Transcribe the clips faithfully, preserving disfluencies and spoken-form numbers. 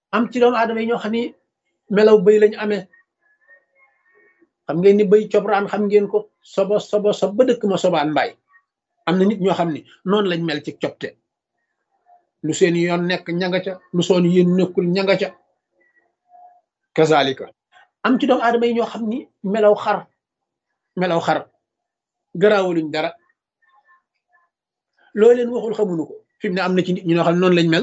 am ci doomu aadama yi ñoo xam ni melaw bëy lañ amee. xam ngeen ni bëy cobraan xam ngeen ko sobo sobo sob ba dëkk ma sobaan mbaay am na nit ñoo xam ni noonu lañ mel ci copte lu seen yoon nekk ñanga ca lu soon yéen nekkul ñanga ca kazalika am ci doomu aadama yi ñoo xam ni melaw xar melaw xar garaawuluñ dara loo leen waxul xamuñu ko fi mu ne am na ci nit ñi ñoo xam ne noonu lañ mel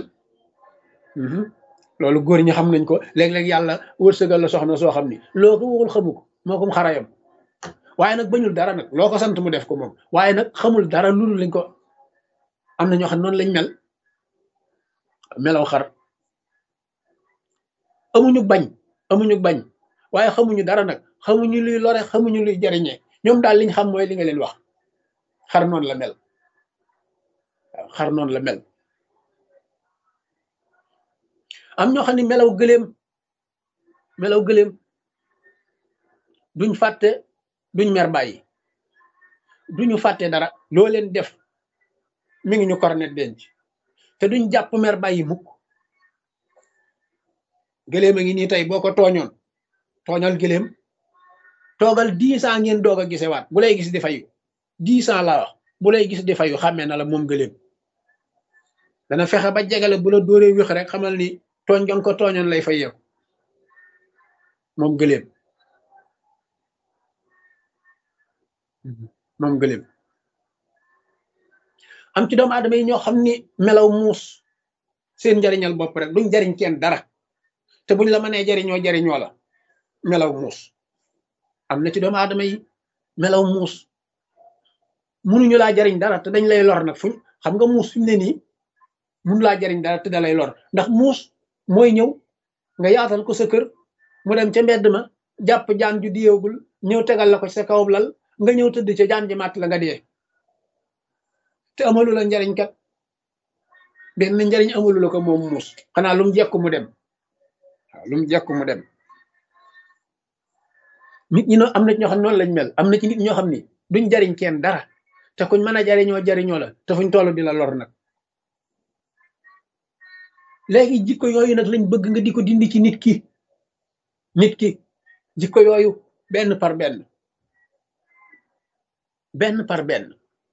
loolu góor ñi xam nañ ko léeg-léeg yàlla wërsëgal la soxna soo xam ni loo ko waxul xamu ko moo ko xarayam waaye nag bañul dara nag loo ko sant mu def ko moom waaye nag xamul dara loolu lañ ko am na ñoo xam noonu lañ mel melaw xar amuñu bañ amuñu bañ waaye xamuñu dara nag xamuñu luy lore xamuñu luy jariñee ñoom daal liñ xam mooy li nga leen wax xar noonu la mel waaw xar noonu la mel am ñoo xam ne melaw gëléem melaw gëléem duñ fàtte duñ mer bàyyi duñu fàtte dara loo leen def mi ngi ñu kornet denc te duñ jàpp mer bàyyi mukk gëléem a ngi nii tey boo ko tooñoon tooñal gëléem toogal dix ans ngeen doog a gisewaat bu lay gis di fayu dix ans laa wax bu lay gis di fayu xàmmee na la moom gëléem dana fexe ba jegale bu la dóoree wéx rek xamal ni tooñ nga ko tooñoon lay fay yow moom gëléem moom gëléem am ci doomu aadama yi ñoo xam ni melaw muus seen njariñal bopp rek duñ jariñ kenn dara te buñ la mënee jariñoo jariñoo la melaw muus am na ci doomu aadama yi melaw muus munuñu laa jariñ dara te dañ lay lor nag fuñ xam nga muus fi mu ne nii munu laa jariñ dara te da lay lor ndax muus mooy ñëw nga yaatal ko sa kër mu dem ca mbedd ma jàpp jaan ju diyeegul ñëw tegal la ko sa kaw lal nga ñëw tëdd ca jaan ji màtt la nga dee te amalu la njariñ kat benn njariñ amalu la ko moom muus xanaa lu mu jekku mu dem waaw lu mu jekku mu dem nit ñi no am na ñoo xam ne noonu lañ mel am na ci nit ñoo xam ni duñ jariñ kenn dara te kuñ mën a jariñoo jariñoo la te fuñ toll di la lor nag léegi jikko yooyu nag lañ bëgg nga di ko dindi ci nit ki nit ki jikko yooyu benn par benn benn par benn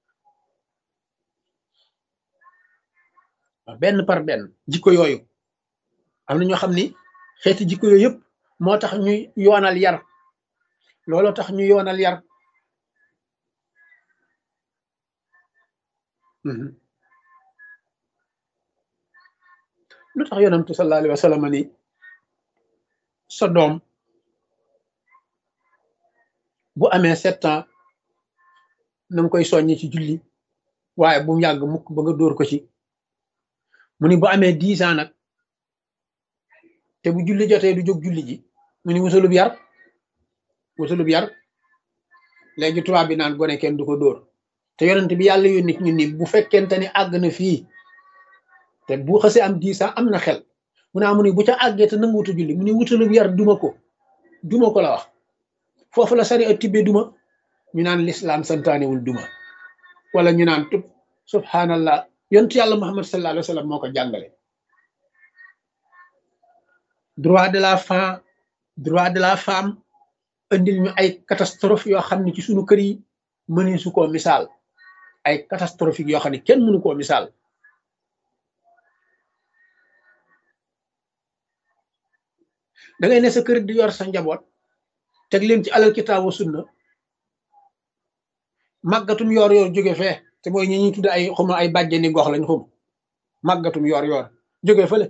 benn par benn jikko yooyu am na ñoo xam ni xeeti jikko yooyu yëpp moo tax ñuy yoonal yar looloo tax ñu yoonal yar lu tax yonantu sallallahu alayhi wa sallam ni sa doom bu amee sept ans na nga koy soññi ci julli waaye bu mu yàgg mukk ba nga dóor ko ci mu ni bu amee dix ans nag te bu julli jotee du jóg julli ji mu ni wutalub yar wutalub yar léegi tubaab bi naan gone kenn du ko dóor te yonent bi yàlla yónni ñun ni bu fekkente ni àgg na fii te bu xasee am dix ans am na xel mu naa mu ni bu ca àggee te nangu wuta julli mu ni wutalub yar duma ko duma ko la wax foofu la sari a tibbe duma ñu naan lislaam santaanewul duma wala ñu naan tub subhanallah yontu yàlla muhammad sallallahu alayhi wa sallam moo ko jàngale droit de la femme droit de la femme indil ñu ay catastrophe yoo xam ne ci sunu kër yi mënee su koo misaal ay catastrophique yoo xam ne kenn mënu koo misaal da ngay ne sa kër di yor sa njaboot teg leen ci alal kitaabu sunna màggatum yoor yoor jóge fee te mooy ñi ñuy tudde ay xuma ay bàjjeni gox lañ xum màggatum yoor yoor jóge fële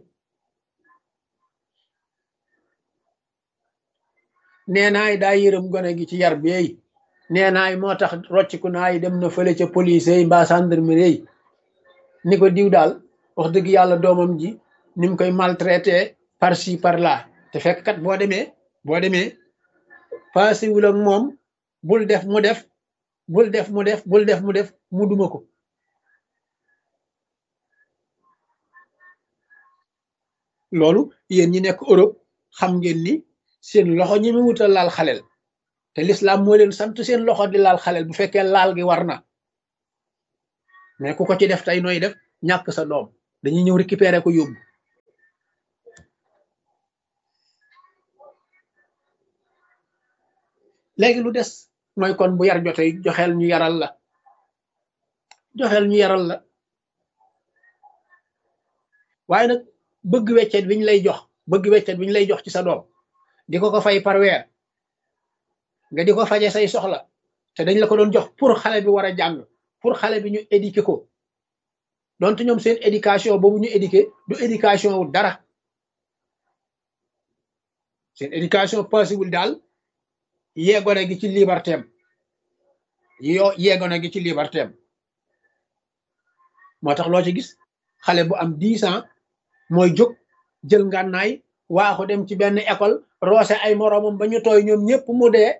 nee naay daa yërëm gone gi ci yar beey nee naay moo tax rocciku naay dem na fële ca police yi mbaa gendarmerie yi ni ko diw daal wax dëgg yàlla doomam ji ni mu koy maltraité par ci par là te fekk kat boo demee boo demee passé wul ak moom bul def mu def bul def mu def bul def mu def mu duma ko loolu yéen ñi nekk Europe xam ngeen ni seen loxo ñi mu wutal laal xalel te l'islam moo leen sant seen loxo di laal xalel bu fekkee laal gi war na mais ku ko ci def tey nooy def ñàkk sa doom dañuy ñëw récupérer ko yóbbu léegi lu des mooy kon bu yar jotee joxeel ñu yaral la joxeel ñu yaral la waaye nag bëgg weccet bi ñu lay jox bëgg weccet bi ñu lay jox ci sa doom di ko ko fay par weer nga di ko faje say soxla te dañ la ko doon jox pour xale bi war a jàng pour xale bi ñu éduquer ko donte ñoom seen éducation boobu ñu éduquer du éducation wu dara seen éducation possible daal yeegone gi ci liberté am yoo yeegone gi ci liberté am moo tax loo ci gis xale bu am dix ans mooy jóg jël ngànnaay waaxu dem ci benn école roose ay moroomam ba ñu tooy ñoom ñëpp mu dee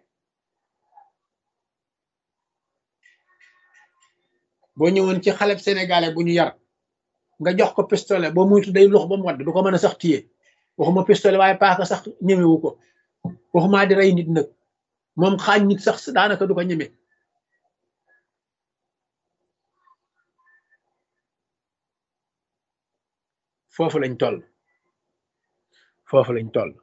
boo ñëwoon ci xaleb sénégalais bu ñu yar nga jox ko pistolet boo muytu day lux ba mu wadd du ko mën a sax téye waxuma pistolet waaye paaka sax ñemewu ko waxumaa di rey nit nag moom xaañ nit sax daanaka du ko ñeme foofu lañ toll foofu lañ toll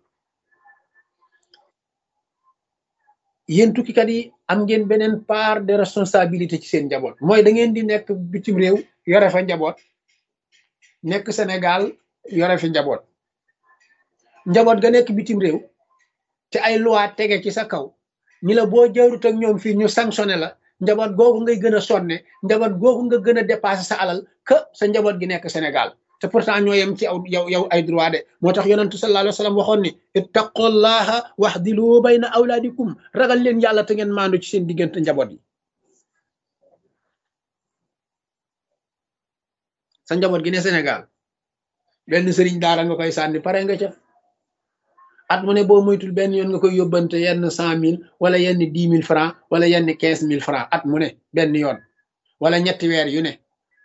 yéen tukkikat yi am ngeen beneen part de responsabilité ci seen njaboot mooy da ngeen di nekk bitim réew yore fa njaboot nekk Sénégal yore fi njaboot njaboot ga nekk bitim réew te ay loi tege ci sa kaw ñi la boo jaarut ak ñoom fii ñu sanctionné la njaboot googu ngay gën a sonne njaboot googu nga gën a dépassé sa alal que sa njaboot gi nekk Sénégal te pourtant ñoo yem ci aw yow yow ay droit de moo tax yonentu sallallahu alayhi wa sallam waxoon ni ittaqullaha waxdilu bayna awlaadikum ragal leen yàlla te ngeen maandu ci seen diggante njaboot yi sa njaboot gi ne Sénégal benn sëriñ daara nga koy sànni pare nga ca at mu ne boo moytul benn yoon nga koy yóbbante yenn cent mille wala yenn dix mille francs wala yenn quinze mille francs at mu ne benn yoon wala ñetti weer yu ne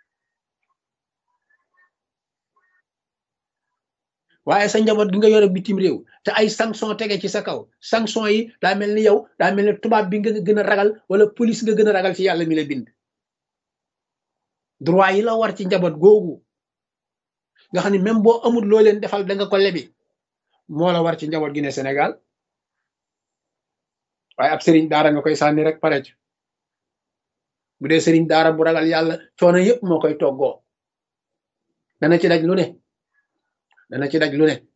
waaye sa njaboot gi nga yore bitim réew te ay sanction tege ci sa kaw sanction yi daa mel ni yow daa mel ni tubaab bi nga gën a ragal wala police nga gën a ragal ci yàlla mi la bind droit yi la war ci njaboot googu nga xam ne même boo amul loo leen defal da nga ko lebi moo la war ci njaboot gi ne Sénégal waaye ab sëriñ daara nga koy sànni rek pare ci bu dee sëriñ daara bu ragal yàlla coono yëpp moo koy toggoo dana ci daj lu ne dana ci daj lu ne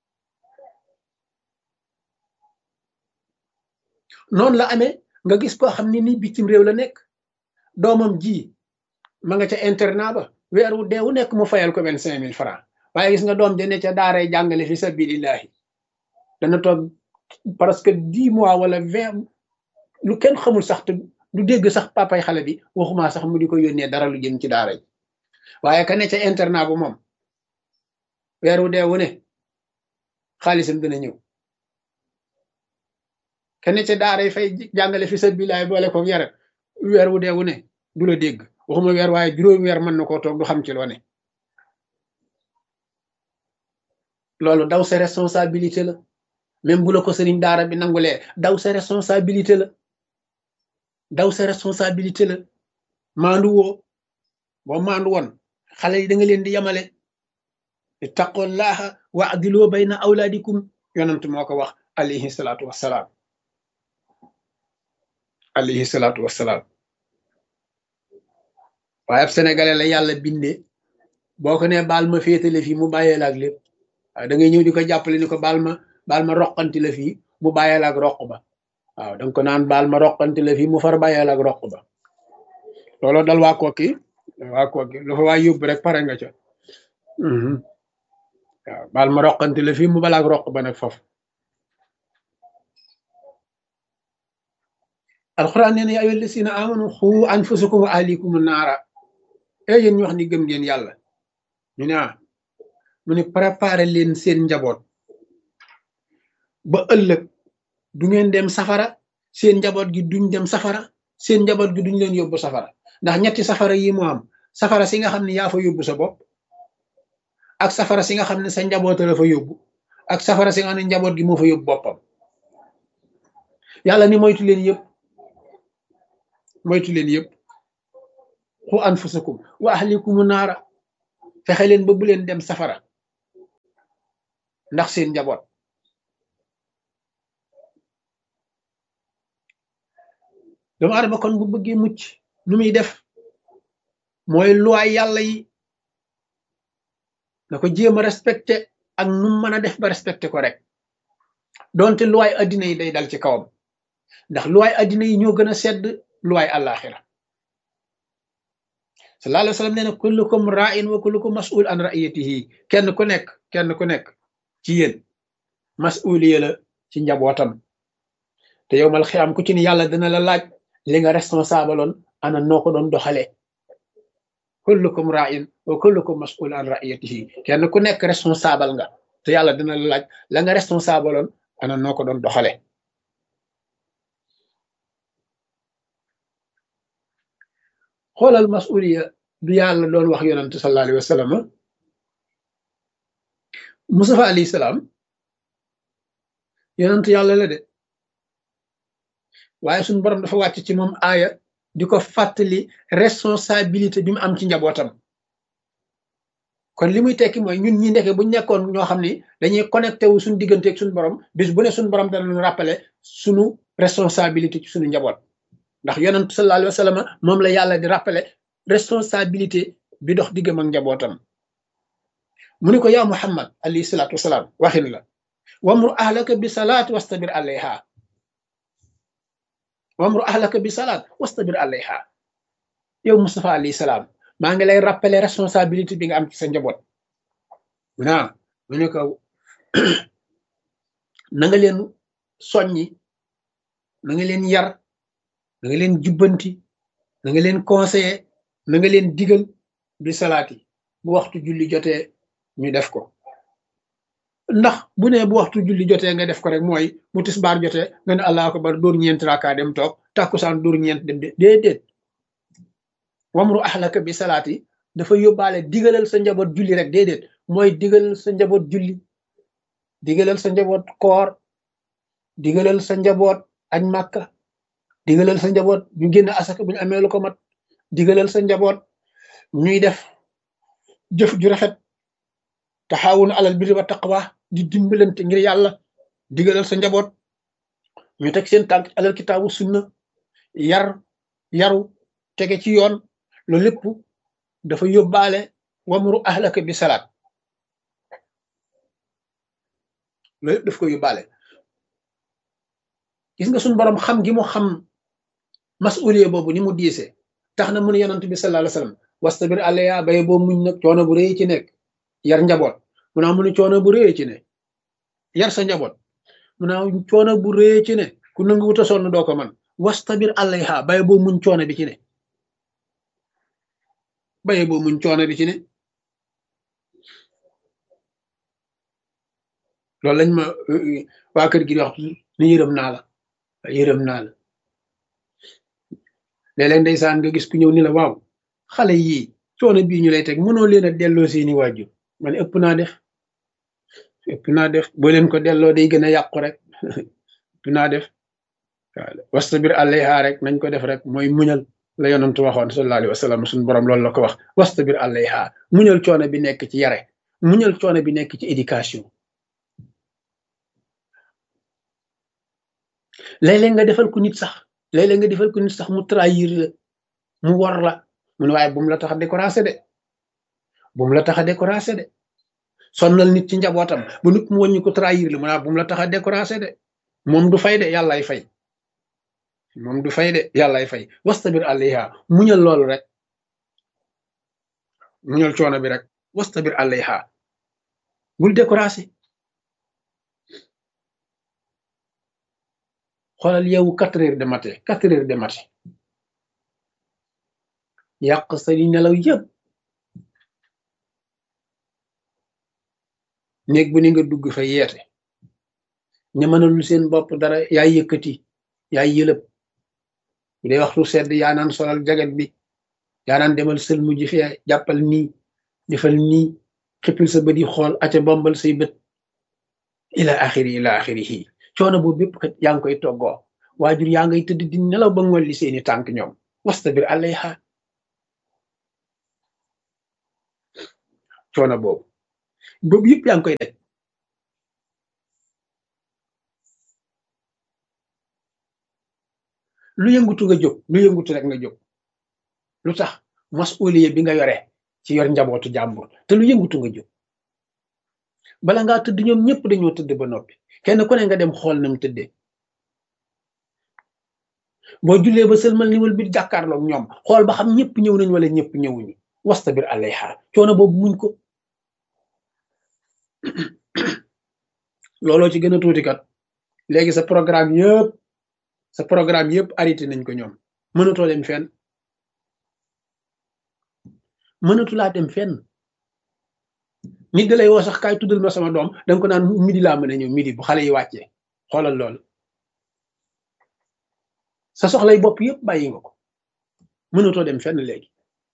noonu la amee nga gis koo xam ne nii bitim réew la nekk doomam ji ma nga ca internat ba weer wu dee wu nekk mu fayal ko vingt cinq mille francs waaye gis nga doom ja ne ca daaray jàngale fi sabilillahi dana toog presque dix mois wala vingt lu kenn xamul sax te du dégg sax papay xale bi waxuma sax mu di ko yónnee dara lu jëm ci daara ji waaye ka ne ca internat bu moom weer wu dee wu ne xaalisam dina ñëw ka ne ca daaray fay jàngale fi sabilillahi boole ko yare weer wu dee wu ne du la dégg waxuma weer waaye juróomi weer mën na koo toog du xam ci loo ne loolu daw sa responsabilité la même bu la ko sëriñ daara bi nangulee daw sa responsabilité la daw sa responsabilité la maandu woo boo maandu woon xale yi da nga leen di yamale ittaqullaha wa adiloo bayna awlaadikum yonent moo ko wax alayhi salaatu wassalaam alayhi salaatu wassalaam waaye ab sénégalais la yàlla bindee boo ko nee baal ma féetale fii mu bàyyee la ak lépp waaw da ngay ñëw di ko jàppale ni ko baal ma baal ma roqanti la fii mu bàyyee la ak roq ba waaw danga ko naan baal ma roqanti la fii mu far bàyyee la ak roq ba looloo dal waa kooki waa kooki lu fa waa yóbbu rek pare nga ca waaw baal ma roqanti la fii mu bala ak roq ba nag foofu alxuraan nee na yaa ayyuhal lazina amanu xuu anfusakum wa ahlikum naara e yéen ñu wax ni gëm ngeen yàlla ñu ne ah mu ne préparé leen seen njaboot ba ëllëg du ngeen dem safara seen njaboot gi duñ dem safara seen njaboot gi duñ leen yóbbu safara ndax ñetti safara yi mu am safara si nga xam ne yaa fa yóbbu sa bopp ak safara si nga xam ne sa njaboot la fa yóbbu ak safara si nga xam ne njaboot gi moo fa yóbbu boppam yàlla ni moytu leen yëpp moytu leen yëpp xu anfusakum wa ahlikum naara fexe leen ba bu leen dem safara ndax seen njaboot doomu aadama kon bu bëggee mucc nu muy def mooy luwaay yàlla yi na ko jéem a respecté ak nu mën a def ba respecté ko rek donte luwaay addina yi day dal ci kawam ndax luwaay addina yi ñoo gën a sedd luwaay àllaaxira sallallahu alayhi wa sallam nee na kullukum ra'in wa kullukum mas'ul an ra'iyatihi kenn ku nekk kenn ku nekk ci yéen mas'uliya la ci njabootam te yow mal xiyaam ku ci ni yàlla dina la laaj li nga responsable oon ana noo ko doon doxalee kullukum ra'in wa kullukum mas'ul an ra'iyatihi kenn ku nekk responsable nga te yàlla dina la laaj la nga responsable oon ana noo ko doon doxalee xoolal mas'uliya bi yàlla doon wax yonante sallallahu alayhi wa sallam Mustafa alayhi salaam yonante yàlla la de waaye suñu borom dafa wàcc ci moom aaya di ko fàttali responsabilité bi mu am ci njabootam kon li muy tekki mooy ñun ñi ndeke bu ñu nekkoon ñoo xam ni dañuy connecté wu suñu digganteeg suñu borom bis bu ne suñu borom dana ñu rappelé suñu responsabilité ci suñu njaboot ndax yonent sallallahu alayhi wa sallam moom la yàlla di rappelé responsabilité bi dox diggam ak njabootam mu ni ko yaa Muhammad alayhi salaatu wasalaam waxin la wamru ahlaka bi salaat wastabir alayha wamru ahlaka bi salaat wastabir alayha yow Mustafa alayhi salaam maa ngi lay rappeler responsabilité bi nga am ci sa njaboot naa mu ne ko na nga leen soññi na nga leen yar na nga leen jubbanti na nga leen conseiller na nga leen digal bi salaati bu waxtu julli jotee ñu def ko ndax bu ne bu waxtu julli jotee nga def ko rek mooy bu tisbaar jotee nga ne allahu akbar dóor ñeent raaka dem toog tàkkusaan dóor ñeent dem de déedéet wamru ahlaka bi salaati dafa yóbbaale digalal sa njaboot julli rek déedéet mooy digalal sa njaboot julli digalal sa njaboot koor digalal sa njaboot añ màkka digalal sa njaboot ñu génn asaka bu ñu amee lu ko mat digalal sa njaboot ñuy def jëf ju rafet taxaawun alal birri wa taqwa di dimbalante ngir yàlla digalal sa njaboot ñu teg seen tànk alal kitaabu sunna yar yaru tege ci yoon loolu lépp dafa yóbbaale wamru ahlaka bi salaat loolu lépp daf ko yóbbaale gis nga suñu borom xam gi mu xam masuliya boobu ni mu diise tax na mu ne yonent bi sallallahu alayhi wasallam wastabir alayha bay boo muñ nag coono bu rëy ci nekk yar njaboot mu naa mu ne coono bu rëy ci ne yar sa njaboot mu naa coono bu rëy ci ne ku nangu wuta sonn doo ko man wastabir alayha bay boo muñ coono bi ci ne bay boo muñ coono bi ci ne loolu lañ ma waa kër gi di wax ni yërëm naa la yërëm naa la léeg-léeg ndeysaan nga gis ku ñëw ni la waaw xale yii coono bii ñu lay teg mënoo leen a delloo seeni waajur man ëpp naa def ëpp naa def boo leen ko delloo day gën a yàqu rek ëpp naa def waaw wastabir alayha rek nañ ko def rek mooy muñal la yonantu waxoon sallallahu alayhi wa sallam suñu borom loolu la ko wax wastabir alayha muñal coono bi nekk ci yare muñal coono bi nekk ci éducation léeg-léeg nga defal ko nit sax léeg-léeg nga defal ko nit sax mu trahir la mu war la mu ne waaye bu mu la tax a découragé de bu mu la tax a découragé de sonnal nit ci njabootam bu nit mu wàññi ko trahir la mu ne bu mu la tax a découragé de moom du fay de yàllaay fay moom du fay de yàllaay fay wastabir alayha muñal loolu rek muñal coono bi rek wastabir alayha bul découragé xoolal yow quatre heures de matin quatre heures de matin yàq sa di nelaw yëpp néeg bu ni nga dugg fa yeete ña mënalul seen bopp dara yaay yëkkati yaay yëlëb bu dee waxtu sedd yaa naan solal jaget bi yaa naan demal sël mujj fee jàppal nii defal nii xippil sa bët yi xool aca bombal say bët ila axiri ila axirihi coono boobu bépp kat yaa ngi koy toggoo waajur yaa ngay tëdd di nelaw ba ngolli seeni tànk ñoom wastabir alayha coono boobu boobu yëpp yaa ngi koy daj lu yëngutu nga jóg lu yëngutu rek nga jóg lu tax masuliye bi nga yore ci yor njabootu jàmbur te lu yëngutu nga jóg bala ngaa tëdd ñoom ñëpp dañoo tëdd ba noppi kenn ku ne nga dem xool na mu tëddee boo jullee ba sëlmal niwal bi jàkkaarloog ñoom xool ba xam ñëpp ñëw nañ wala ñëpp ñëwuñu wastabir alayha coono boobu muñ ko looloo ci gën a tuuti kat léegi sa programme yëpp sa programme yëpp arrêté nañ ko ñoom mënatoo dem fenn mënatulaa dem fenn nit da lay woo sax kaay tuddal ma sama doom danga ko naan midi laa mën a ñëw midi bu xale yi wàccee xoolal loolu sa soxlay bopp yëpp bàyyi nga ko mënatoo dem fenn léegi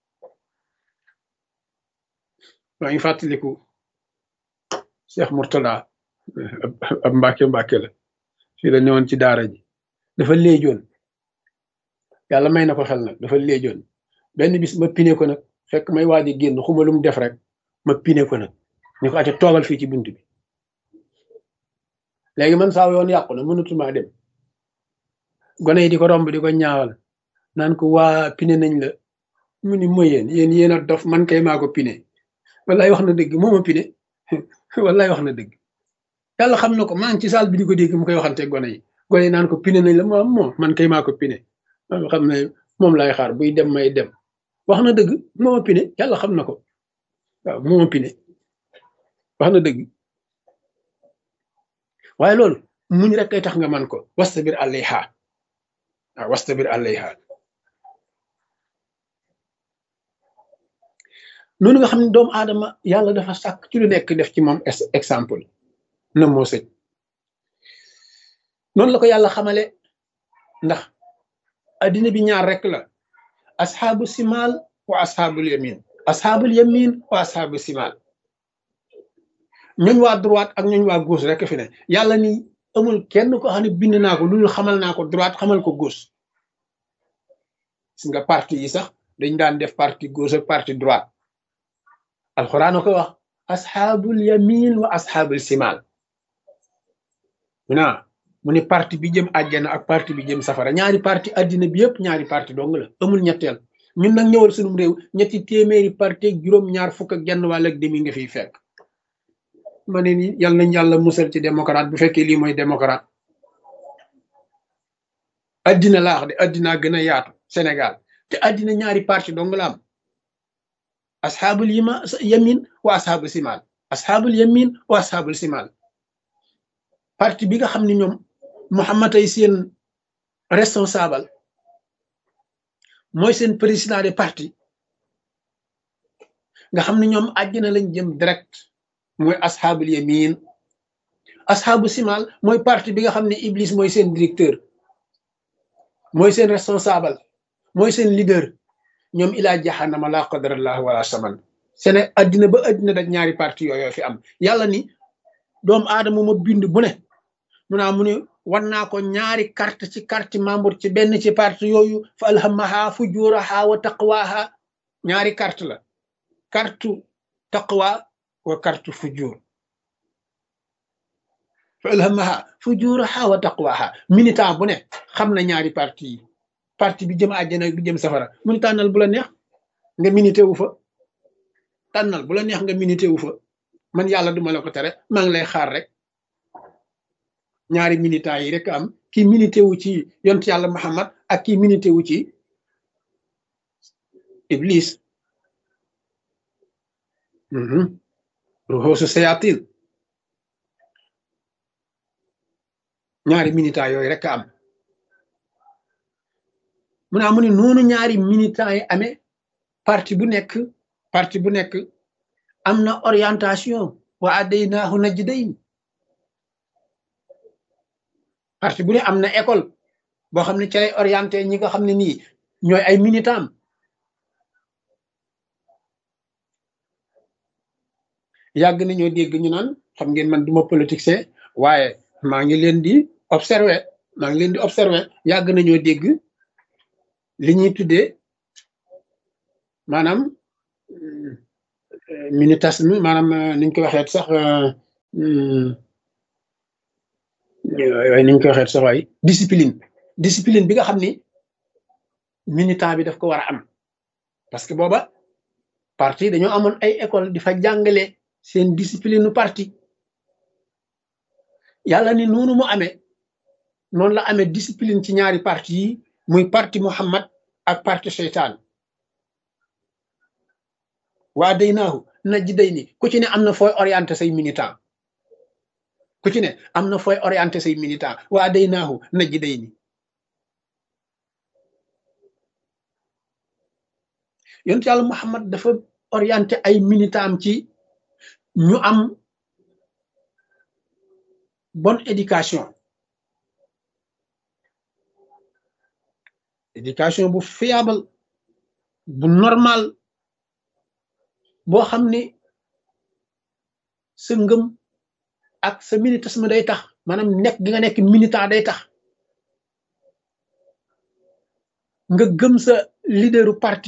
maa ngi fàttaliku Cheikh Mourtada ab mbàkke mbàkke la fii la ñëwoon ci daara ji dafa léejoon yàlla may na ko xel nag dafa léejoon benn bis ma pine ko nag fekk may waaj a génn xuma lu mu def rek ma pine ko nag ñu ko acca toogal fii ci bunt bi léegi man saa yoon yàqu na mënatuma dem gone yi di ko romb di ko ñaawal naan ko waa pine nañ la mu ni mooy yéen yéen yéen a dof man kay maa ko pine wallaay wax na dëgg mooma pine wallaay wax na dëgg yàlla xam na ko maa ngi ci saal bi di ko dégg mu koy waxante gone yi gone yi naan ko pine nañ la moom moom man kay maa ko pine xam ne moom lay xaar buy dem may dem wax na dëgg mooma pine yàlla xam na ko waaw mooma pine wax na dëgg waaye loolu muñ rek kay tax nga man ko wastabir alayha waaw wastabir alayha noonu nga xam ne doomu aadama yàlla dafa sàkk ci lu nekk def ci moom exemple na moo sëñ noonu la ko yàlla xamale ndax addina bi ñaar rek la asxaabu simaal wa asxaabul yamin asxaabul yamin wa asxaabu simaal ñooñ waa droite ak ñooñ waa gauche rek fi ne yàlla ni amul kenn ko xam ne bind naa ko loolu xamal naa ko droite xamal ko gauche gis nga parti yi sax dañ daan def parti gauche ak parti droite alxuraan ko wax asxaabul yamin wa asxaabul simaal naa mu ne parti bi jëm àjjana ak parti bi jëm safara ñaari parti addina bi yëpp ñaari parti dong la amul ñetteel ñun nag ñëwal sunum réew ñetti téeméeri parti ak juróom ñaar fukk ak genn wàll ak demi nga fiy fekk ma ne ni yal nañ yàlla musal ci démocrate bu fekkee lii mooy démocrate addina laax de addinaa gën a yaatu Sénégal te addina ñaari parti dong la am asxaabul yima yamin wa asxaabul simaal asxaabul yamin wa asxaabul simaal parti bi nga xam ne ñoom Muhammad ay seen responsable mooy seen président de parti nga xam ne ñoom àjjana lañ jëm direct mooy asxaabul yamin asxaabu simaal mooy parti bi nga xam ne Iblis mooy seen directeur mooy seen responsable mooy seen leader ñoom ilaa jahannama laa qadarallah wala saman sene addina ba addina da ñaari parti yooyu fi am yàlla ni doomu aadama ma bind bu ne mu naa mu ne wan naa ko ñaari carte ci carte membre ci benn ci parti yooyu fa alhamaha fujuraha wa taqwaha ñaari carte la carte taqwa wa carte fujur fa alhamaha fujuraha wa taqwaha militant bu ne xam na ñaari parti yi parti bi jëm àjjana bi jëm safara mu ni tànnal bu la neex nga milité wu fa tànnal bu la neex nga milité wu fa man yàlla duma la ko tere maa ngi lay xaar rek ñaari militant yi rek am kii milité wu ci yont yàlla Muhammad ak kii milité wu ci Iblis ruxoosu sayatin ñaari militant yooyu rek am mu naa mu ne noonu ñaari militant yi amee parti bu nekk parti bu nekk am na orientation wa adaynaahu najdayn parti bu ne am na école boo xam ne ci lay orienté ñi nga xam ne nii ñooy ay militant yàgg nañoo dégg ñu naan xam ngeen man duma politicien waaye maa ngi leen di observer maa ngi leen di observer yàgg nañoo dégg li ñuy tuddee maanaam militantisme maanaam niñ ko waxeet sax waaye niñ ko waxeet sax waaye discipline discipline bi nga xam ni militant bi daf ko war a am parce que booba parti dañoo amoon ay école di fa jàngale seen discipline parti yàlla ni noonu mu amee noonu la amee discipline ci ñaari parti yi muy parti Muhammad ak parti seytaan waa day naahu na ji day ni ku ci ne am na fooy orienté say militant ku ci ne am na fooy orienté say militant waa day naahu na ji day ni yonent yàlla Muhammad dafa orienté ay militant am ci ñu am bonne éducation éducation bu fiable bu normal boo xam ni sa ngëm ak sa militantisme day tax maanaam nekk gi nga nekk militant day tax nga gëm sa leaderu parti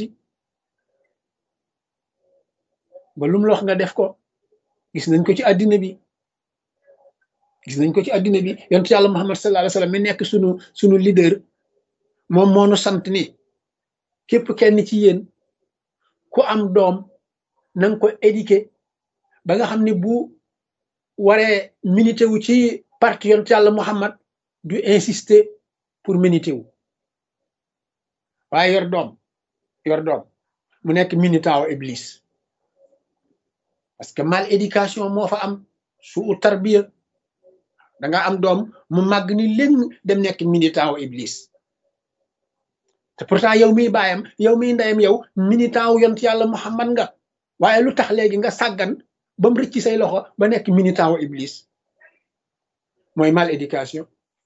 ba lu mu la wax nga def ko gis nañ ko ci àddina bi gis nañ ko ci àddina bi yonent yàlla Muhammad sallallahu alayhi wa sallam mi nekk sunu sunu leader moom moo nu sant ni képp kenn ci yéen ku am doom na nga ko éduquer ba nga xam ne bu waree milité wu ci parti yonent yàlla Muhammad du insister pour milité wu waaye yor doom yor doom mu nekk militant wu Iblis parce que mal éducation moo fa am su u tarbiya da nga am doom mu màgg ni léegi dem nekk militant wu Iblis te pourtant yow miy baayam yow miy ndeyam yow militant wu yonent yàlla Muhammad nga waaye lu tax léegi nga sàggan ba mu rëcc say loxo ba nekk militant wu Iblis mooy mal éducation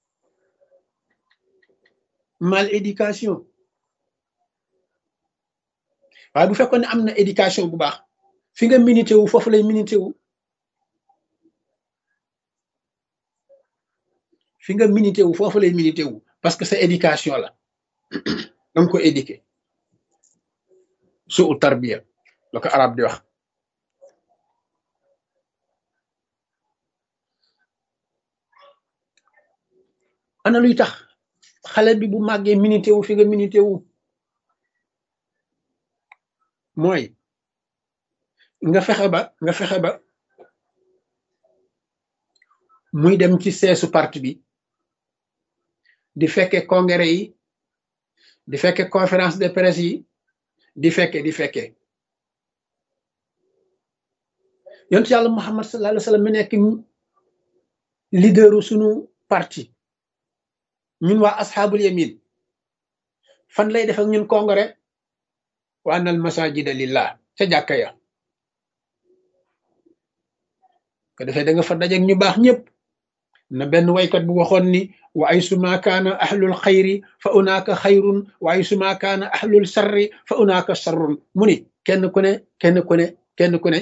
mal éducation waaye bu fekkoon ne am na éducation bu baax fi nga milité wu foofu lay milité wu fi nga milité wu foofu lay milité wu parce que sa éducation la danga ko éduqué su u tarbiya la ko arab di wax ana luy tax xale bi bu màggee milité wu fi nga milité wu mooy nga fexe ba nga fexe ba muy dem ci seesu parti bi di fekke congrès yi di fekke conférence de presse yi di fekke di fekke yonent yàlla Muhammad sallallahu alayhi wa sallam mi nekk leaderu sunu parti ñun waa asxaabul yamin fan lay def ak ñun congrès wa anal masajida lillah ca jàkka ya ko defee da nga fa dajek ñu baax ñëpp na benn waykat bu waxoon ni wa ay suma kaana ahlul xayri fa unaaka xayrun wa ay suma kaana ahlul sarri fa unaaka sarrun mu ni kenn ku ne kenn ku ne kenn ku ne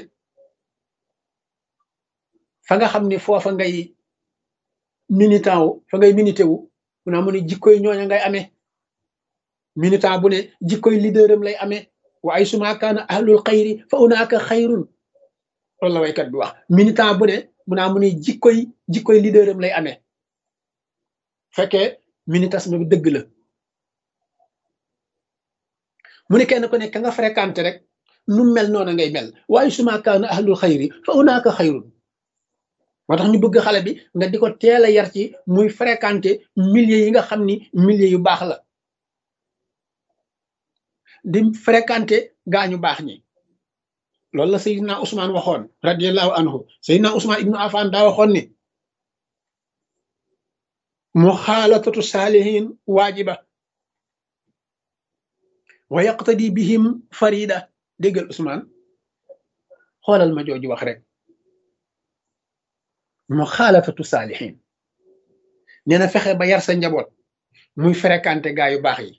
fa nga xam ni foofa ngay militant wu fa ngay milité wu mu naa mu ni jikkoy ñooña ngay amee militant bu ne jikkoy leaderam lay amee wa ay suma kaana ahlul xayri fa unaaka xayrun loolu la waykat bi wax militant bu ne mu naa mu ni jikkoy jikkoy leaderam lay amee fekkee militantisme bi dëgg la mu ne kenn ku ne ka nga fréquenté rek nu mel noonu ngay mel waaye suma kaana ahlul xayri fa unaaka xayrun moo tax ñu bëgg xale bi nga di ko teel a yar ci muy fréquenté milieu yi nga xam ni milieu yu baax la di fréquenté gaañu baax ñi loolu la Seydina Ousmane waxoon radiallahu anhu Seydina Ousmane ibnu Affan daa waxoon ni muxaalatatu saalihin waajiba wa yaqtadi bihim farida déggal Ousmane xoolal ma jooju wax rek muxaalatatu saalihin nee na fexe ba yar sa njaboot muy fréquenté gaa yu baax yi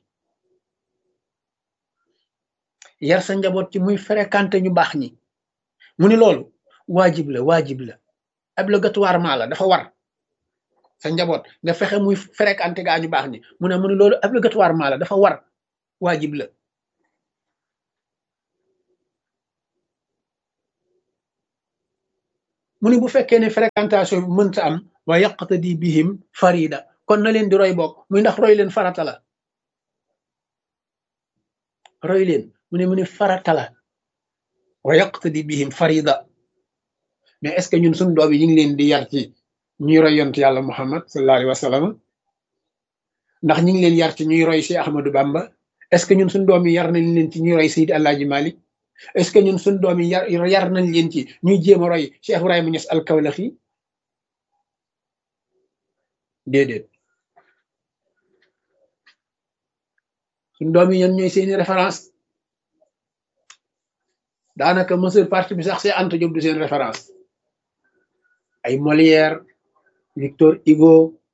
yar sa njaboot ci muy fréquenté ñu baax ñi mu ni loolu waajib la waajib la obligatoirement la dafa war sa njaboot nga fexe muy fréquenté gaa ñu baax ñi mu ne mu ni loolu obligatoirement la dafa war waajib la mu ni bu fekkee ne fréquentation bi mënta am wa yaqtadi bihim farida kon na leen di roy bokk muy ndax roy leen farata la roy leen mu ne mu ne farata la wa yaqtadi bihim farida mais est ce que ñun suñu doom yi ñu ngi leen di yar ci ñuy roy yont yàlla Muhammad sallallahu alayhi wa sallam ndax ñu ngi leen yar ci ñuy roy Cheikh Ahmadou Bamba est ce que ñun suñu doom yi yar nañ leen ci ñuy roy Seydi Alaaji Malik est ce que ñun suñu doom yi yar yar nañ leen ci ñuy jéem a roy Cheikh Ibrahima Niass al Kawlaxi déedéet suñu doom yi ñan ñooy seeni référence daanaka majeure partie bi sax c'est Anta Diop du seen référence ay Molière Victor Hugo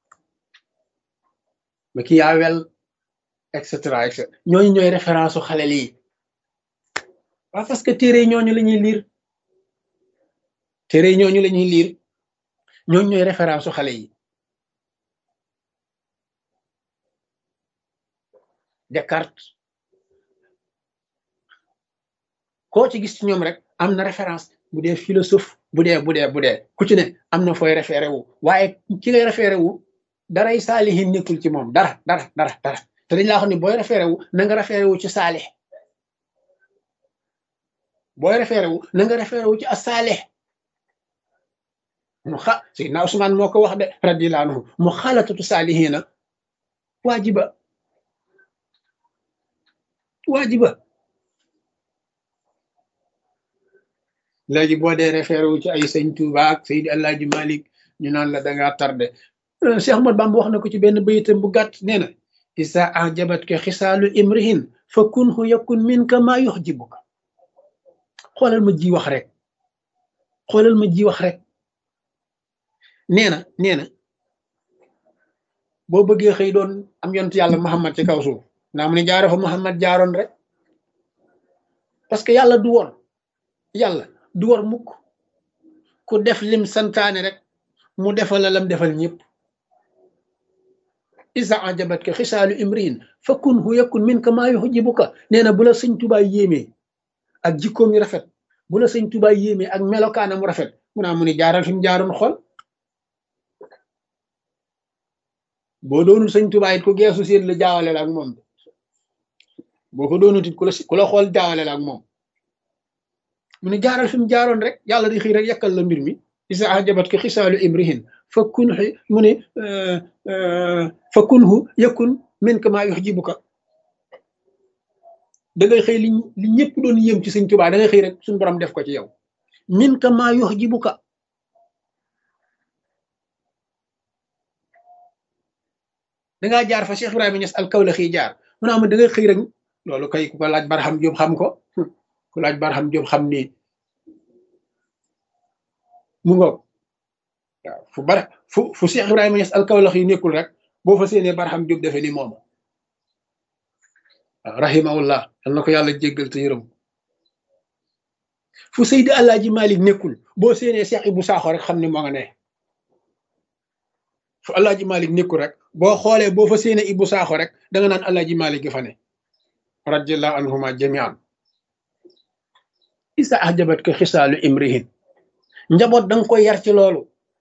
Machiavel et cetera et cetera ñooñu ñooy référence su xale lii waaw parce que téere ñooñu la ñuy lire téere ñooñu la ñuy lire ñooñu ñooy référence su xale yi Descartes koo ci gis ci ñoom rek am na référence bu dee philosophe bu dee bu dee bu dee ku ci ne am na fooy référé wu waaye ci ngay référé wu daray saalihin nekkul ci moom dara dara dara dara te dañ laa xam ne booy référé wu na nga référé wu ci saalih booy référé wu na nga référé wu ci as-saalih mu xa Seydina Usmaan moo ko wax de radiyallahu anhu mu xalatatu saalihina waajiba waajiba léegi boo dee référé wu ci ay sëñ Tuuba ak Seydi Alaaji Malik ñu naan la dangaa tardé Cheikh Ahmad Bamba wax na ko ci benn bayitam bu gàtt nee na isa ajabatka xisaalu imrihin fa kunhu yakun minka maa yuxjibuka xoolal ma ji wax rek xoolal ma ji wax rek nee na nee na boo bëggee xëy doon am yont yàlla Muhammad ci kaw suuf naa mu ne jaaro fa Muhammad jaaroon rek parce que yàlla du wor yàlla du war mukk ku def lim santaane rek mu defal la lam defal ñëpp isa ajabatka xisaalu imriin fa kunhu yakun minka maa yuxjibuka nee na bu la sëñ Tuubaa yéemee ak jikkoom yu rafet bu la sëñ Tuubaa yéemee ak melokaanam rafet mu naa mu ni jaaral fi mu jaaroon xool boo doonul sëñ Tuubaa it ku geesu seen la jaawale la ak moom boo ko doonut it ku la ku la xool jaawale la ak moom mu ne jaaral fi mu jaaroon rek yàlla di xëy rek yàkkal la mbir mi isa ajabatka xisaalu imrihin fa kun mu ne fa kunhu yakun minka maa yuxjibuka da ngay xëy li li ñëpp doon yéem ci sëñ Tuubaa da ngay xëy rek suñu borom def ko ci yow minka maa yuxjibuka dangaa jaar fa Cheikh Ibrahima Niass al Kawlaxi jaar mu ne am da ngay xëy rek loolu kay ku ko laaj Barham Diop xam ko ku laaj Barham Diop xam ni mu ngoog waaw fu bara fu fu Cheikh Ibrahima Niass al Kawlaxi nekkul rek boo fa séenee Barham Diop defe ni moom waaw rahimahullah yal na ko yàlla jéggal te yërëm fu Seydi Alaaji Malik nekkul boo séenee Cheikh Ibou Sakho rek xam ni moo nga ne fu Alaaji Malik nekkul rek boo xoolee boo fa séenee Ibou Sakho rek da nga naan Alaaji Malik gi fa ne radiyallahu anhuma jamian isa ajabatka xisaalu imrihin njaboot danga koy yar ci loolu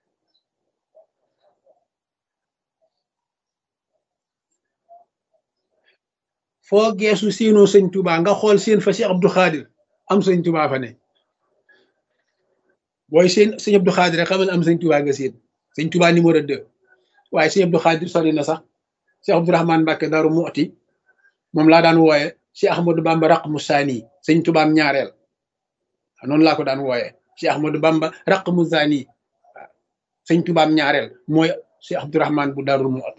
foo geesu séenoo sëñ Tuuba nga xool seen fa Cheikh Abdou Khadir am sëñ Tuuba fa ne booy seen sëñ Abdou Khadir rek xamal am sëñ Tuuba nga seen sëñ Tuuba numéro deux waaye sëñ Abdou Khadir sori na sax Cheikh Abdourahmane Mbacke Daaru Muxti moom laa daan wooye Cheikh Ahmadou Bamba raqmu saani sëñ Tuubaam ñaareel noonu laa ko daan wooye Cheikh Ahmadou Bamba raqmu saani waaw sëñ Tuubaam ñaareel mooy Cheikh Abdourahmane bu Daaru Muxti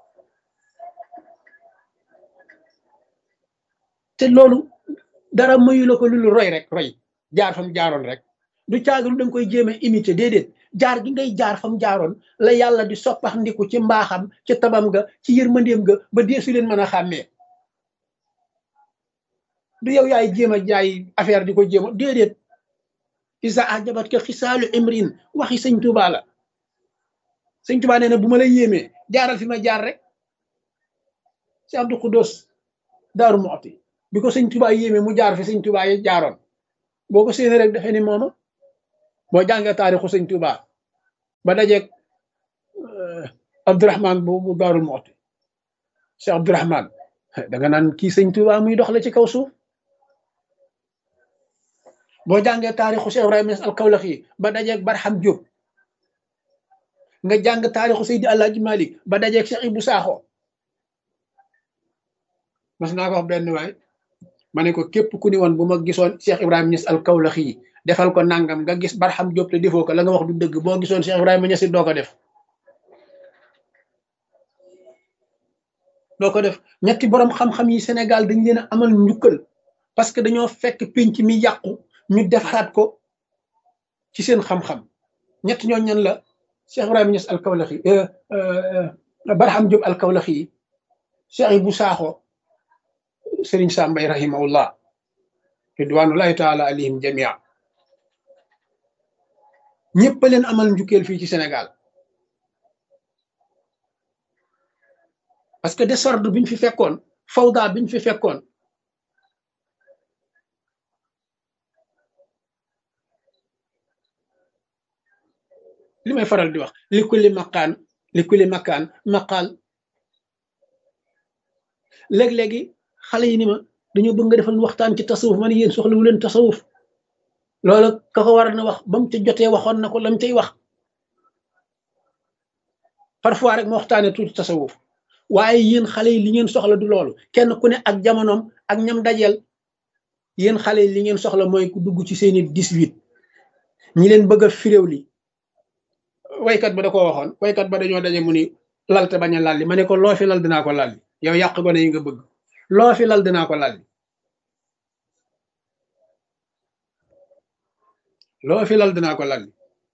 te loolu dara mayu la ko lu roy rek roy jaar fam jaaroon rek du caagalu da nga koy jéem a imité déedéet jaar gi ngay jaar fam jaaroon la yàlla di soppax ndiku ci mbaaxam ci tabam ga ci yërmandeem ga ba deesu leen mën a xàmmee du yow yaay jéem a jaay affaire di ko jéem a déedéet isa ajabatka xisaalu imrin waxi sëñ Tuubaa la sëñ Tuubaa nee na bu ma la yéemee jaaral fi ma jaar rek si Abdou Xudoos Daaru Muxti bi ko sëñ Tuubaa yéemee mu jaar fi sëñ Tuubaa yi jaaroon boo ko séenee rek dafee ni mooma boo jàngee taarixu sëñ Tuubaa ba dajeeg Abdourahmane bu bu Daaru Muxti Cheikh Abdourahmane da nga naan kii sëñ Tuubaa muy dox la ci kaw suuf boo jàngee taarixu Cheikh Ibrahima Niass al-Kawlaxi ba dajeeg Barham Diop nga jàng taarixu Seydi Alaaji Malik ba dajeeg Cheikh Ibou Sakho mas naa ko wax benn waay ma ne ko képp ku ni woon bu ma gisoon Cheikh Ibrahima Niass al-Kawlaxi defal ko nangam nga gis Barham Diop te defoo ko la nga wax du dëgg boo gisoon Cheikh Ibrahima Niass doo ko def doo ko def ñetti borom xam-xam yi Sénégal dañ leen a amal njukkal parce que dañoo fekk pénc mi yàqu ñu defaraat ko ci seen xam-xam ñett ñoo ñan la Cheikh Ibrahima Niass al-Kawlaxi Barham Diop al-Kawlaxi Cheikh Ibou Sakho Serigne Sam Mbaye rahimahullah ridwanullahi taala alayhim jamia ñëpp leen amal njukkeel fii ci Sénégal parce que désordre biñ fi fekkoon fawda biñ fi fekkoon li may faral di wax li kulli maqaan li kulli makaan maqaal léeg-léegi xale yi ni ma dañoo bëgg nga defal waxtaan ci tasawuf ma ne yéen soxlawu leen tasawuf loolu ka ko war na wax ba mu ca jotee waxoon na ko lam cay wax parfois rek ma waxtaanee tuuti tasawuf waaye yéen xale yi li ngeen soxla du loolu kenn ku ne ak jamonoom ak ñam dajeel yéen xale yi li ngeen soxla mooy ku dugg ci seeni dix-huit ñi leen bëgg a firéew li waykat ba da koo waxoon waykat ba dañoo daje mu ni lal te bañ a lalli ma ne ko loo fi lal dinaa ko lalli yow yàq gone yi nga bëgg loo fi lal dinaa ko lalli loo fi lal dinaa ko lalli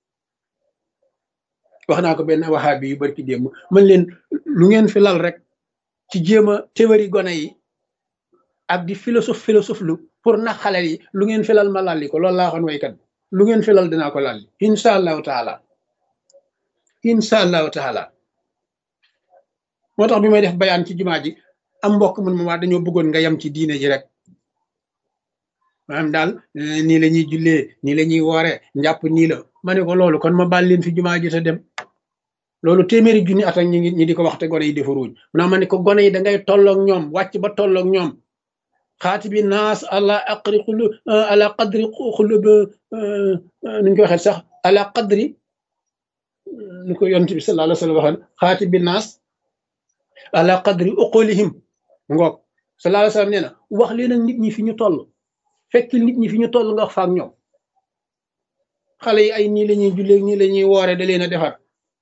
wax naa ko benn waxaabi yu bari ci démb man leen lu ngeen fi lal rek ci jéem a théorie gone yi ak di philosophe philosophe lu pour nax xale yi lu ngeen fi lal ma lalli ko loolu laa waxoon waykat lu ngeen fi lal dinaa ko lalli incha allahu taala incha allahu taala moo tax bi may def bayaan ci jumaa ji am mbokk mun ma waa dañoo bëggoon nga yem ci diine ji rek maanaam daal nii la ñuy jullee nii la ñuy woore njàpp nii la ma ne ko loolu kon ma baal leen fi jumaa ji te dem loolu téeméeri junni at ak ñi ngi ñi di ko wax te gone yi defaruñ mu naa ma ne ko gone yi da ngay tolloog ñoom wàcc ba tolloog ñoom xaati bi naas ala aqri xulu ala qadri xulub nuñ ko waxee sax ala qadri ni ko yonent bi sallallahu alayhi wa sallam waxoon xaati bi naas ala qadri uqulihim ngoog sallallahu alayhi wa sallam nee na wax leen ak nit ñi fi ñu toll fekk nit ñi fi ñu toll nga wax fa ak ñoom xale yi ay nii la ñuy jullee nii la ñuy woore da leen a defar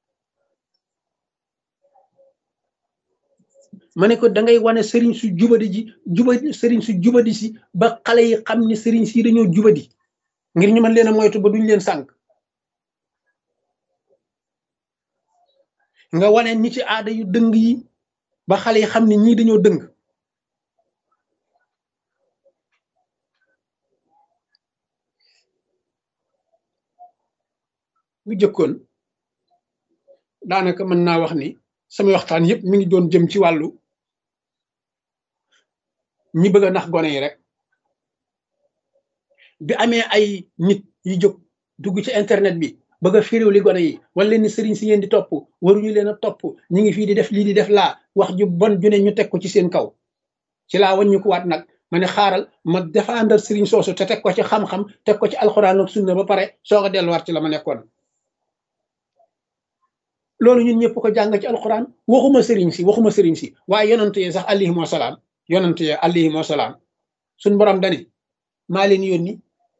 ma ne ko da ngay wane sëriñ su jubadi ji jubadi sëriñ su jubadi si ba xale yi xam ne sëriñ si dañoo jubadi ngir ñu mën leen a moytu ba duñ leen sànq nga wane ni ci aada yu dëng yi ba xale yi xam ne ñii dañoo dëng bu jëkkoon daanaka mën naa wax ni sama waxtaan yëpp mi ngi doon jëm ci wàllu ñi bëgg a nax gone yi rek bi amee ay nit yu jóg dugg ci internet bi bëgg a firiw li gone yi wala leen ni sëriñ si ngeen di topp waruñu leen a topp ñi ngi fii di def lii di def laa wax ju bon ju ne ñu teg ko ci seen kaw ci laa waññu ko waat nag ma ne xaaral ma défendre sëriñ soosu te teg ko ci xam-xam teg ko ci alxuraan ak sunna ba pare soog a delluwaat ci la ma nekkoon loolu ñun ñëpp ko jàng ci alxuraan waxuma sëriñ si waxuma sëriñ si waaye yonante yi sax alayhim wasalaam yonante yi alayhim wasalaam suñ borom dani maa leen yónni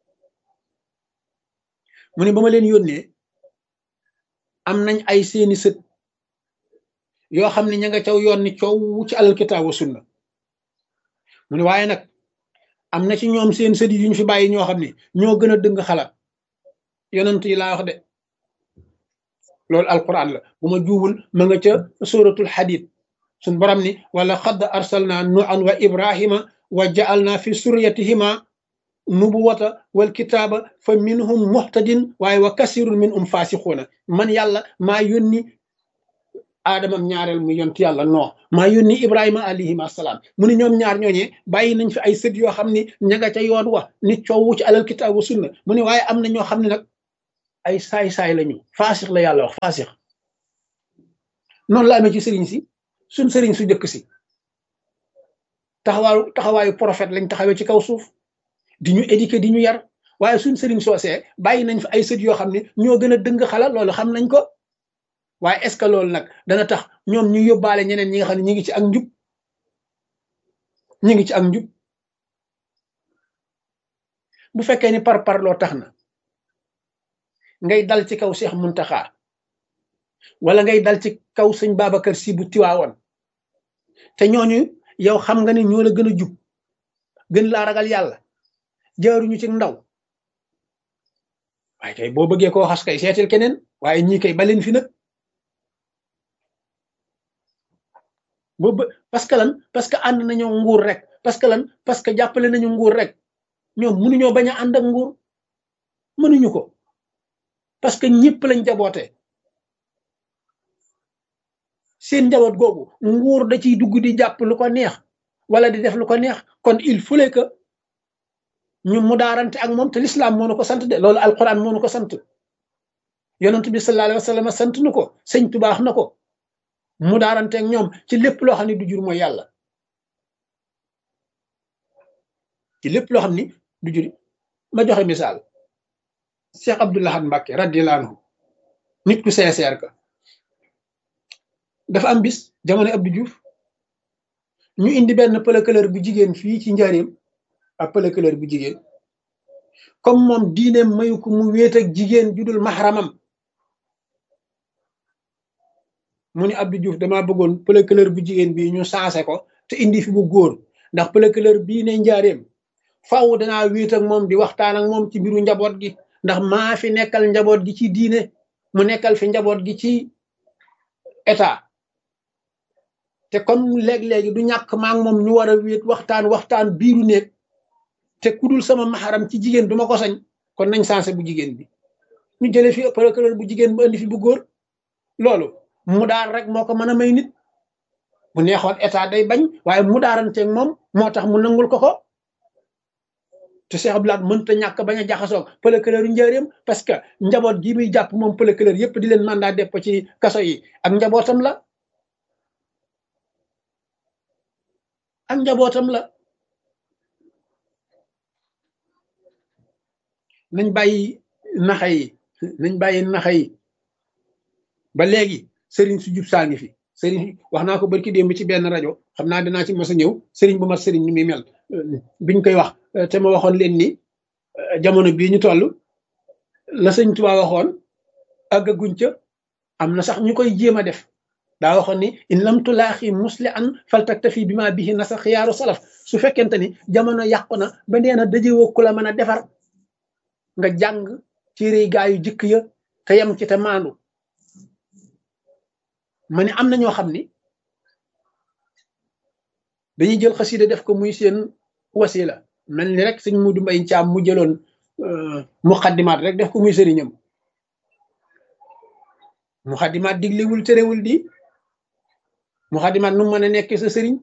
mu ne ba ma leen yónnee am nañ ay seeni sët yoo xam ne ña nga caw yoon ni coow ci alal kitaab wa sunna mu ne waaye nag am na ci ñoom seen sët yi ñu fi bàyyi ñoo xam ne ñoo gën a dëng xalaat yonent yi laa wax de loolu alquran la bu ma juumul ma nga ca suratul hadid suñ borom ni wala xadd arsalna nuhan wa ibrahima wa ja'alna fi suryatihima nubuwata wal kitaaba fa minhum muhtadin waaye wa kasirun min um faasixuuna man yàlla maa yónni aadamam ñaareel mu yont yàlla noo maa yónni ibrahima alayhim assalaam mu ne ñoom ñaar ñooñee bàyyi nañ fi ay sët yoo xam ne ña nga ca yoon wa ni coowu ci alal kitaabu sunna mu ne waaye am na ñoo xam ne nag ay saay-saay lañu faasix la yàlla wax faasix noonu la amee ci sëriñ si suñ sëriñ su jëkk si taxawaayu taxawaayu prophète lañ taxawee ci kaw suuf di ñu éduquer di ñu yar waaye suñ sëriñ soosee bàyyi nañ fi ay sët yoo xam ne ñoo gën a dëng xala loolu xam nañ ko waaye est ce que loolu nag dana tax ñoom ñu yóbbaale ñeneen ñi nga xam ne ñi ngi ci ak njub ñi ngi ci ak njub bu fekkee ni par parloo tax na ngay dal ci kaw Cheikh Muntaxa wala ngay dal ci kaw sëñ Babacar Si bu Tiwaawoon te ñooñu yow xam nga ne ñoo la gën a jub gën laa ragal yàlla jaaruñu ci ndaw waaye kay boo bëggee koo xas kay seetil keneen waaye ñii kay baleen fi nag boobu parce que lan parce que ànd nañoo nguur rek parce que lan parce que jàppale nañu nguur rek ñoom mënuñoo bañ a ànd ak nguur mënuñu ko parce que ñëpp lañ jaboote seen njaboot googu nguur da ciy dugg di jàpp lu ko neex wala di def lu ko neex kon il fallait que ñu mu daarante ak moom te l'islam moo nu ko sant de loolu alquran moo nu ko sant yonent bi sallallahu alayhi wa sallam sant nu ko sëñ tubaax na ko mu daarante ak ñoom ci lépp loo xam ne du jur mooy yàlla ci lépp loo xam ni du jur ma joxe misaal Cheikh Abdoul Ahad Mbacké radiyallahu anhu nit ku sincère ka dafa am bis jamono Abdou Diouf ñu indi benn pëlëkëlër bu jigéen fii ci njaareem ak pëlëkëlër bu jigéen comme moom diineem mayu ko mu wéet ak jigéen judul maxaramam mu ni Abdou Diouf damaa bëggoon pëlëkëlër bu jigéen bi ñu saase ko te indi fi bu góor ndax pëlëkëlër bii ne njaareem faaw danaa wéet ak moom di waxtaan ak moom ci mbiru njaboot gi ndax maa fi nekkal njaboot gi ci diine mu nekkal fi njaboot gi ci état te comme léeg-léegi du ñàkk maa ngi moom ñu war a wéet waxtaan waxtaan biiru néeg te kudul sama maxaram ci jigéen duma ko sañ kon nañ sansé bu jigéen bi ñu jële fi procureur bu jigéen bu indi fi bu góor loolu mu daar rek moo ko mën a may nit bu neexoon état day bañ waaye mu daaranteeg moom moo tax mu nangul ko ko te Cheikh Abdoul Ahad mënta ñàkk bañ a jaxasoog procureur yu njëriñam parce que njaboot gi muy jàpp moom procureur yépp di leen mandat def ci kaso yi ak njabootam la ak njabootam la nañ bàyyi naxa yi nañ bàyyi naxa yi ba léegi sëriñ su jub saa ngi fi sëriñ wax naa ko barki démb ci benn rajo xam naa dinaa ci mos a ñëw sëriñ bu mat sëriñ ni muy mel biñ koy wax te ma waxoon leen ni jamono bii ñu toll la sëñ Tuubaa waxoon àggaguñ ca am na sax ñu koy jéem a def daa waxoon ni in lam tulaaxi musli an faltaktafi bi ma bihi nasa xiyaaru salaf su fekkente ni jamono yàqu na ba nee na dajewoo ku la mën a defar nga jàng téere gaa yu jëkk ya te yem ci te maandu ma ne am na ñoo xam ni dañuy jël xasida def ko muy seen wasila mel ni rek sëñ Mudu Mbay Caam mu jëloon muxaddimaat rek def ko muy sëriñam muxaddimaat diglewul terewul di muxaddimaat nu mën a nekk sa sëriñ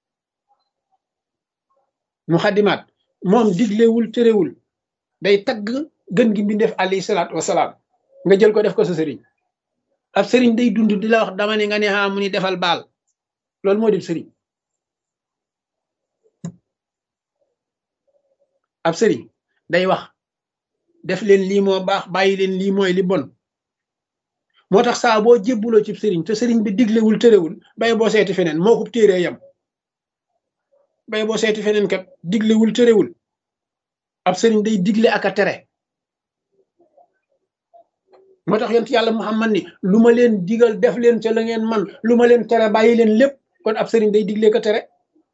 muxaddimaat moom diglewul terewul day tagg gën gi mbindeef alayhi salaatu wasalaam nga jël ko def ko sa sëriñ ab sëriñ day dund di la wax dama ne nga ne ha mu ni defal baal loolu moo di sëriñ ab sëriñ day wax def leen lii moo baax bàyyi leen lii mooy li bon moo tax saa boo jébbuloo ci sëriñ te sëriñ bi diglewul terewul bay boo seeti feneen moo ko téeree yam bay boo seeti feneen kat diglewul terewul ab sëriñ day digle ak a tere moo tax yonent yàlla Muhammad ni lu ma leen digal def leen ca la ngeen man lu ma leen tere bàyyi leen lépp kon ab sëriñ day digle ko tere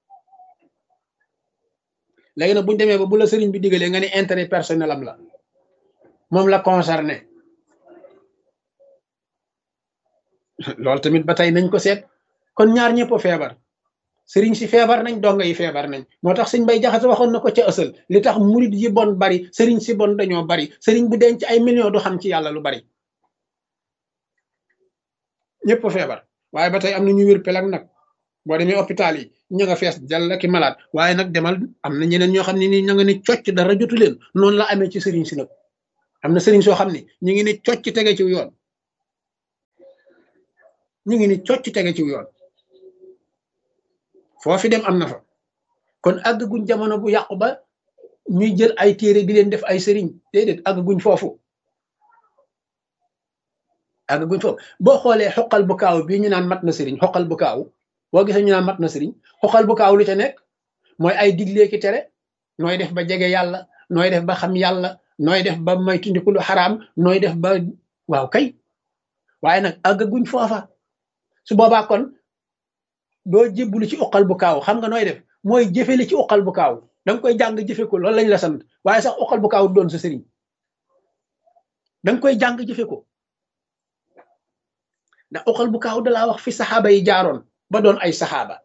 léegi nag buñu demee ba bu la sëriñ bi digalee nga ne intérêt personnel am la moom la concerné loolu tamit ba tey nañ ko seet kon ñaar ñëpp feebar sëriñ si feebar nañ donga yi feebar nañ moo tax sëñ Bay Jaxate waxoon na ko ca ësal li tax murid yi bon bari sëriñ si bon dañoo bari sëriñ bu denc ay millions du xam ci yàlla lu bari ñëpp feebar waaye ba tey am na ñu wér pelag nag boo demee hôpital yi ña nga fees jàll ki malade waaye nag demal am na ñeneen ñoo xam ne ni ña nga ne cocc dara jotu leen noonu la amee ci sëriñ si nag am na sëriñ soo xam ne ñu ngi ne cocc tege ci yoon ñu ngi ne cocc tege ci yoon foofi dem am na fa kon àgg guñ jamono bu yàqu ba ñuy jël ay téere di leen def ay sëriñ déedéet àgguñ foofu àgguñ foofu boo xoolee xoqal bu kaaw bii ñu naan mat na sëriñ xoqal bu kaaw boo gisee ñu naan mat na sëriñ xoqal bu kaaw lu ca nekk mooy ay diglee ki tere nooy def ba jege yàlla nooy def ba xam yàlla nooy def ba may tundiku lu xaraam nooy def ba waaw kay waaye nag àgguñ foofa su boobaa kon doo jébbulu ci uqal bu kaaw xam nga nooy def mooy jëfe li ci uqal bu kaaw da nga koy jàng jëfe ko loolu lañ la sant waaye sax uqal bu kaaw doon sa sëriñ da nga koy jàng jëfe ko ndax uqal bu kaaw dalaa wax fi saxaaba yi jaaroon ba doon ay saxaaba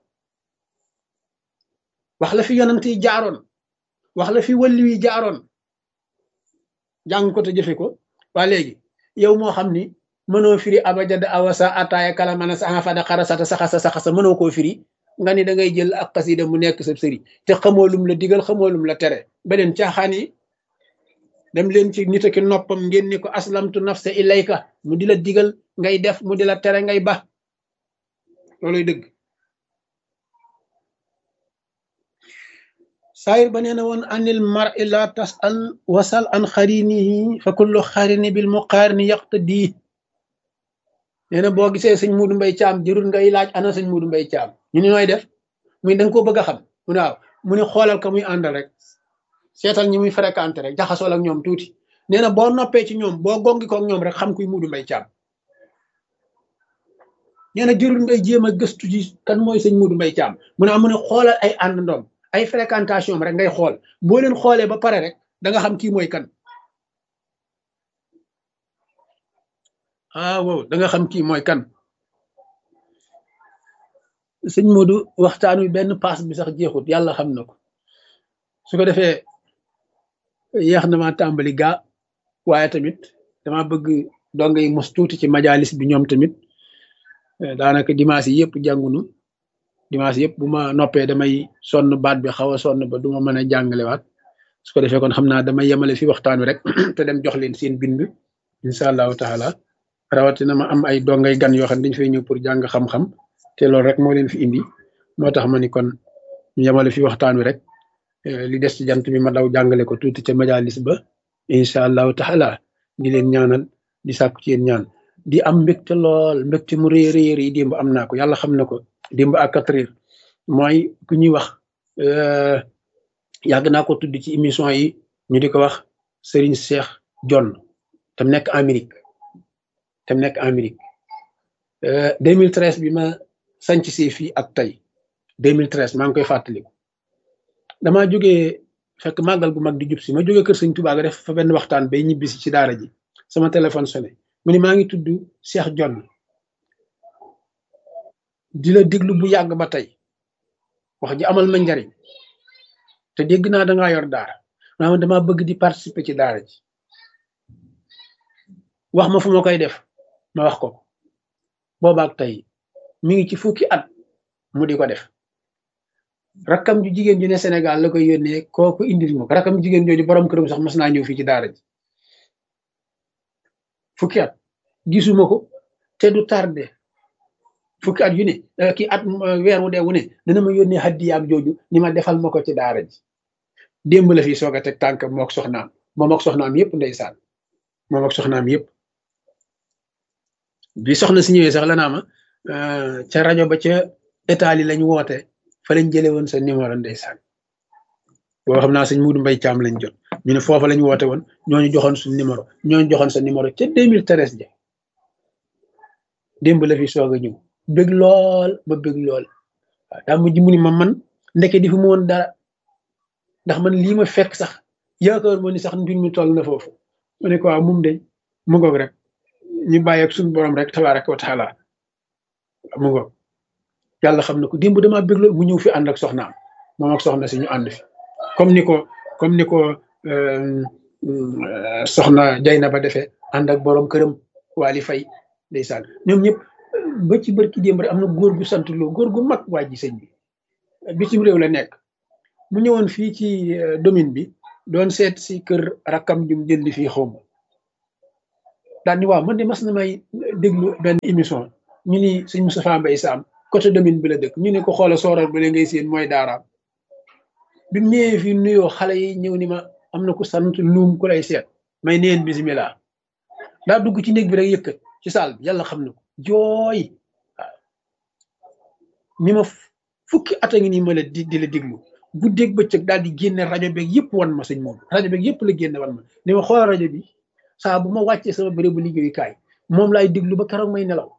wax la fi yonant yi jaaroon wax la fi wàllu yi jaaroon jàng ko te jëfe ko waa léegi yow moo xam ni mënoo firi abajada awasa ataaya kalamana saxa fada xarasata saxasa saxasa mënoo koo firi nga ni da ngay jël ak xasida mu nekk sa sëriñ te xamoo lum la digal xamoo lum la tere beneen caaxaan yi dem leen ci nit ki noppam ngeen ni ko aslamtu nafsa ilayka mu di la digal ngay def mu di la tere ngay ba looluy dëgg saayir ba nee na woon anil mar'i la tasal wasal an xarinihi fa kullu xarini bil muqarini yaqtadi nee na boo gisee sëñ Muudu Mbay Caam jërul ngay laaj ana sëñ Muudu Mbay Caam ñu ni nooy def muy da nga koo bëgg a xam mu ne waaw mu ne xoolal ka muy àndal rek seetal ñi muy fréquenté rek jaxasool ak ñoom tuuti nee na boo noppee ci ñoom boo gongi ko ak ñoom rek xam kuy Muudu Mbay Caam nee na jërul ngay jéem a gëstu ji kan mooy sëñ Muudu Mbay Caam mu ne am mu ne xoolal ay ànd ndoom ay fréquentation rek ngay xool boo leen xoolee ba pare rek da nga xam kii mooy kan ah wow da nga xam kii mooy kan sëñ Modou waxtaan wi benn paas bi sax jeexut yàlla xam na ko su ko defee yeex na ma tàmbali gaa waaye tamit dama bëgg donga yi mos tuuti ci majalis bi ñoom tamit daanaka dimanche yi yëpp jàngunu dimanche yëpp bu ma noppee damay sonn baat bi xaw a sonn ba du ma mën a jàngalewaat su ko defee kon xam naa damay yemale fi waxtaan wi rek te dem jox leen seen bind incha allahu taala rawatina ma am ay dongay gan yoo xam ne dañu fay ñëw pour jàng xam-xam te loolu rek moo leen fi indi moo tax ma ni kon ñu yemale fi waxtaan wi rek li des ci jant bi ma daw jàngale ko tuuti ca majalis ba incha allahu taala di leen ñaanal di sàkku ci yéen ñaan di am mbégte lool mbégte mu rëy rëy rëy démb am naa ko yàlla xam na ko démb ak quatre heures mooy ku ñuy wax yàgg naa ko tudd ci émission yi ñu di ko wax Serigne Cheikh John tam nekk Amérique tam nekk Amérique deux mille treize bi ma sanc si fii ak tey deux mille treize maa ngi koy fàttaliku damaa jógee fekk màggal gu mag di jub si ma jógee kër Sëñ Tuubaa ga def fa benn waxtaan bay ñibbisi ci daara ji sama téléphone sonné mu ni maa ngi tudd Cheikh John di la déglu bu yàgg ba tey wax ji amal ma njariñ te dégg naa dangaa yor daara maanaam dama bëgg di participer ci daara ji wax ma fu ma koy def ma wax ko boobaak tey mi ngi ci fukki at mu di ko def rakkam ju jigéen ju ne Sénégal la koy yónnee kooku indil ma ko rakkam ju jigéen jooju borom këram sax mas naa ñëw fii ci daara ji fukki at gisuma ko te du tardé fukki at yu ne kii at weer wu dee wu ne dana ma yónnee haddiyaam jooju ni ma defal ma ko ci daara ji démb la fii soog a teg tànk mook soxnaam moom ak soxnaam yëpp ndeysaan moom ak soxnaam yëpp bi soxna si ñëwee sax la naa ma ca rajo ba ca Italie lañ woote fa lañ jëlee woon sa numéro ndeysaan boo xam naa sëñ Muudu Mbay Caam lañ jot ñu ne foofa lañ woote woon ñooñu joxoon suñ numéro ñooñu joxoon sa numéro ca deux mille treize ja démb la fi soog a ñëw bëgg lool ba bëgg lool waaw daa mujj mu ni ma man ndeke di fu mu woon dara ndax man lii ma fekk sax yaakaar moo ni sax mbir mi toll na foofu mu ne ko waaw mum de mu ngoog rek ñu bàyyi ak suñu borom rek tabaaraka wa taala mu ngoog yàlla xam na ko démb damaa bëgg lool mu ñëw fi ànd ak soxnaam moom ak soxna si ñu ànd fi comme ni ko comme ni ko soxna Jayna ba defee ànd ak borom këram Waly Faye ndeysaan ñoom ñëpp ba ci bërki démb rek am na góor gu sant loo góor gu mag waa ji sëñ bi bitim réew la nekk mu ñëwoon fii ci domaine bi doon seet si kër rakkam jum jënd fii xaw ma daal ni waaw man de mas na may déglu benn émission ñu ni sëñ Moustapha Mbaye Sam côté domaine bi la dëkk ñu ne ko xoola sooral ba le ngay seen mooy daaraam bi mu ñëwee fii nuyoo xale yi ñëw ni ma am na ku sant luum ku lay seet may neen bisimilah daa dugg ci néeg bi rek yëkkat ci saal bi yàlla xam na ko jooy waaw ni ma fukki at a ngi nii ma la di di la diglu guddeeg bëccëg daal di génne rajo beeg yëpp wan ma sëñ moom rajo beeg yëpp la génne wan ma ni ma xoolal rajo bi saa bu ma wàccee sama bérébu liggéeyukaay moom laay diglu ba keroog may nelaw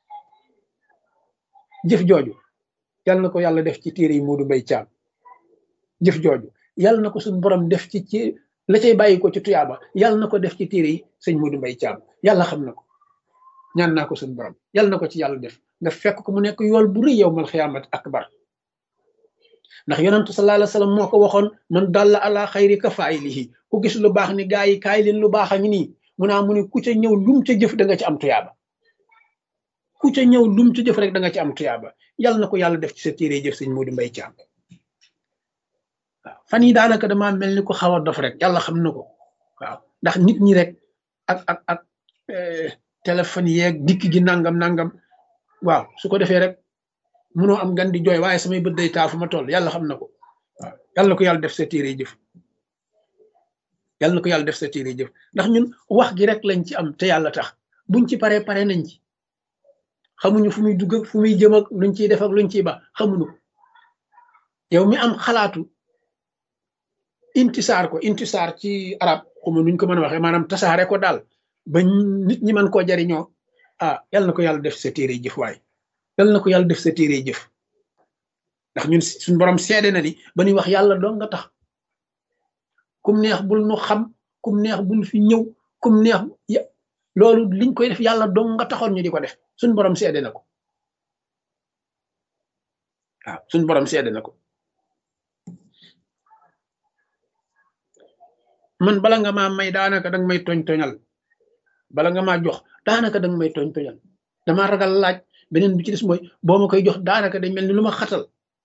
jëf jooju yàlla na ko yàlla def ci téere yi Modou Mbaye Thiam jëf jooju yàlla na ko suñu borom def ci ci la cay bàyyi ko ci tuyaaba yàlla na ko def ci téere yi sëñ Modou Mbaye Thiam yàlla xam na ko ñaan naa ko suñu borom yàlla na ko ci yàlla def nga fekk ko mu nekk yool bu rëy yow mal xiyaamat akbar ndax yonentu sallallahu alayhi wa sallam moo ko waxoon man dalla ala xayri ka faayilihi ku gis lu baax ni gaa yi kaay leen lu baax a ngi nii mu naa mu ne ku ca ñëw lum ca jëf da nga ci am tuyaaba ku ca ñëw lum ca jëf rek da nga ci am tuyaaba yàlla na ko yàlla def ci sa téere jëf sëñ Modou Mbaye Thiam waaw fan yi daanaka damaa mel ni ko xaw a dof rek yàlla xam na ko waaw ndax nit ñi rek ak ak ak téléphone yeeg dikk gi nangam nangam waaw su ko defee rek munoo am gan di jooy waaye samay bët day taa fu ma toll yàlla xam na ko waaw yàlla na ko yàlla def sa téere jëf yàlla na ko yàlla def sa téere jëf ndax ñun wax gi rek lañ ci am te yàlla tax buñ ci paree pare nañ ci xamuñu fu muy dugg ak fu muy jëm ak luñ ciy def ak luñ ciy ba xamuñu ko yow mi am xalaatu intisaar ko intisaar ci arab xuma nuñ ko mën a waxee maanaam tasaare ko daal ba nit ñi mën koo jariñoo ah yàlla na ko yàlla def sa téere jëf waay yàlla na ko yàlla def sa téere jëf ndax ñun suñ borom seede na ni ba ñuy wax yàlla doo nga tax kum neex bul nu xam kum neex bul fi ñëw kum neex loolu liñ koy def yàlla doo nga taxoon ñu di ko def suñ borom seede na ko waaw suñ borom seede na ko man bala nga maa may daanaka danga may toñ toñal bala nga maa jox daanaka danga may toñ toñal dama ragal laaj beneen bi ci des mooy boo ma koy jox daanaka day mel ni lu ma xatal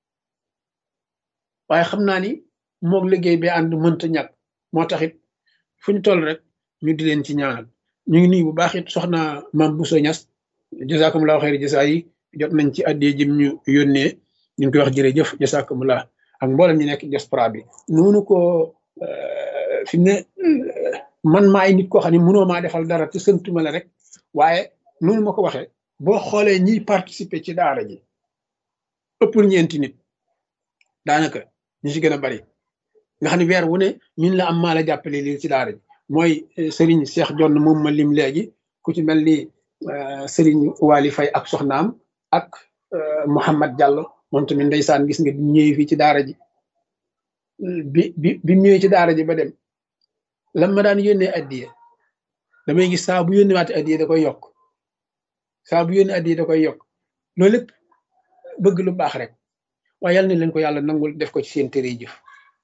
waaye xam naa ni moog liggéey bi ànd mënta ñàkk moo tax it fu ñu toll rek ñu di leen ci ñaanal ñu ngi nii bu baax it soxna Mame Bousso Niass jazakumullahu xayri jasaa yi jot nañ ci addee jëm ñu yónnee ñu ngi koy wax jërëjëf jazakumullah ak mboolem ñu nekk diaspora bi noonu ko fi mu ne man maay nit koo xam ne mënoo maa defal dara te sëntuma la rek waaye noonu ma ko waxee boo xoolee ñiy participer ci daara ji ëppul ñeenti nit daanaka ñu ci gën a bari nga xam ne weer wu ne ñun la am maa la jàppale lii ci daara ji mooy Serigne Cheikh Jonn moom ma lim léegi ku ci mel ni Serigne Wali Faye ak soxnaam ak Mouhamad Diallo moom tamit ndeysaan gis nga bi ñëwee fii ci daara ji bi bi bi ñëwee ci daara ji ba dem lan ma daan yónnee addiye damay gis saa bu yónnee waate addiye da koy yokk saa bu yónnee addiye da koy yokk loolu lépp bëgg lu baax rek waaye yal na leen ko yàlla nangul def ko ci seen téere jëf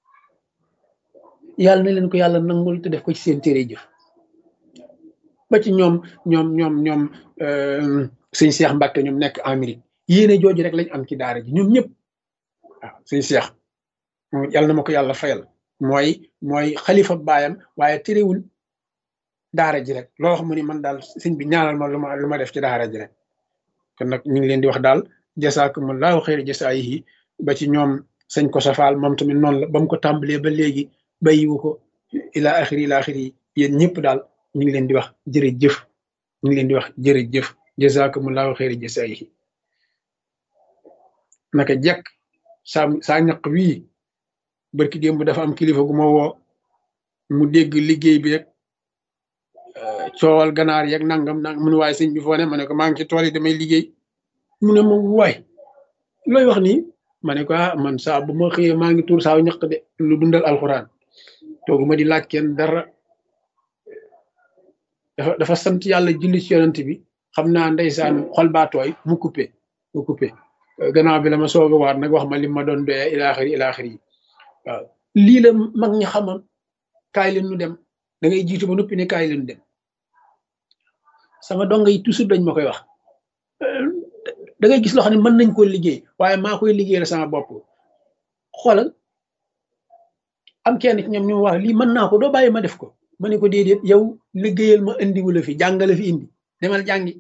yàlla na leen ko yàlla nangul te def ko ci seen téere jëf ba ci ñoom ñoom ñoom ñoom sëñ Cheikh Mbacke ñoom nekk Amérique yéene jooju rek lañ am ci daara ji ñoom ñëpp waaw sëñ Cheikh yàlla na ma ko yàlla fayal mooy mooy xalifa baayam waaye terewul daara ji rek loo wax mu ni man daal sëñ bi ñaanal ma lu ma lu ma def ci daara ji rek kon nag ñu ngi leen di wax daal jasaakumullahu xayri jasaayihi ba ci ñoom sëñ ko safaal moom tamit noonu la ba mu ko tàmbalee ba léegi bàyyiwu ko ila axiri ila axiri yéen ñëpp daal ñu ngi leen di wax jërëjëf ñu ngi leen di wax jërëjëf jasaakumullahu xayri jasaayihi naka jekk saa saa ñaq wii barki démb dafa am kilifa gu ma woo mu dégg liggéey bi rek coowal ganaar yeeg nangam nangam mu ne waaye sëñ bi foo ne ma ne ko maa ngi ci tool yi damay liggéey mu ne ma waay looy wax nii ma ne ko ah man saa bu ma xëyee maa ngi tuur saaw ñaq de lu dundal alxuraan toogu ma di laaj kenn dara dafa dafa sant yàlla julli ci yonent bi xam naa ndeysaan xol baa tooy mu coupé mu coupé gannaaw bi la ma soog a waat nag wax ma li ma doon doyee ilaaxiri ilaaxiri yi waaw lii la mag ñi xamoon kaay leen nu dem da ngay jiitu ba noppi ne kaay leen dem sama donga yi toujours dañ ma koy wax da ngay gis loo xam ne mën nañ koo liggéey waaye maa koy liggéey la sama bopp xoolal am kenn ci ñoom ñu wax lii mën naa ko doo bàyyi ma def ko ma ne ko déedéet yow liggéeyal ma indi wala fi jàngale fi indi demal jàngi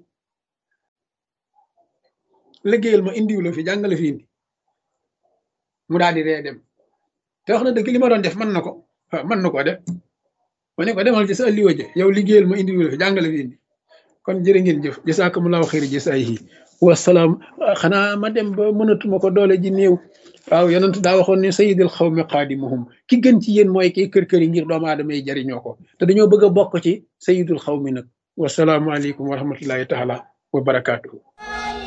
liggéeyal ma indi wala fi jàngale fi indi mu daal di ree dem te wax na dëgg li ma doon def mën na ko waaw mën na koo def ma ne ko demal ci sa alliwa ja yow liggéeyal ma indi fi jàngale fi indi kon jërë ngeen jëf jasaakumullaahu xayri jasaayihi wasalaam. xanaa ma dem ba mënatuma ko doole ji néew waaw yonent daa waxoon ne sayyidul xawmi xaadimuhum ki gën ci yéen mooy kiy kër kër yi ngir doomu aadama yi jariñoo ko te dañoo bëgg a bokk ci sayyidul xawmi nag wasalaamualeykum wa rahmatullahi taala wa barakaatuhu.